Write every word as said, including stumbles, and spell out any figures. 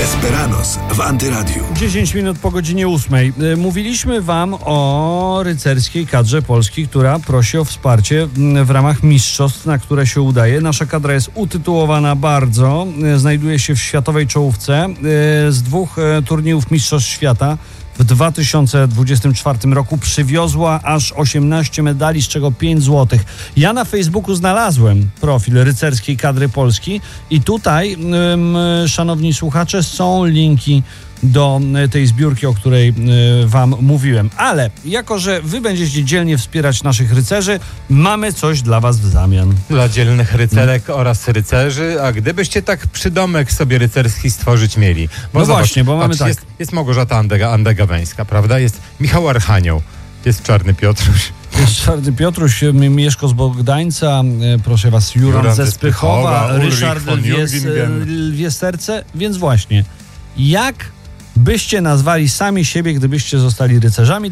Esperanos w Antyradiu. dziesięć minut po godzinie ósmej. Mówiliśmy wam o rycerskiej kadrze Polski, która prosi o wsparcie w ramach mistrzostw, na które się udaje. Nasza kadra jest utytułowana bardzo. Znajduje się w światowej czołówce. Z dwóch turniejów mistrzostw świata w dwa tysiące dwudziestym czwartym roku przywiozła aż osiemnaście medali, z czego pięć złotych. Ja na Facebooku znalazłem profil rycerskiej kadry Polski i tutaj, ym, szanowni słuchacze, są linki do tej zbiórki, o której y, wam mówiłem. Ale jako, że wy będziecie dzielnie wspierać naszych rycerzy, mamy coś dla was w zamian. Dla dzielnych rycerek hmm. oraz rycerzy, a gdybyście tak przydomek sobie rycerski stworzyć mieli. Bo no zobacz, właśnie, bo mamy patrz, tak. Jest, jest Małgorzata Andega, Andegaweńska, prawda? Jest Michał Archanioł, jest Czarny Piotruś. Jest Czarny Piotruś, Mieszko z Bogdańca, proszę was, Juran, Juran ze Spychowa, Ryszard Lwie Serce, więc właśnie, jak byście nazwali sami siebie, gdybyście zostali rycerzami?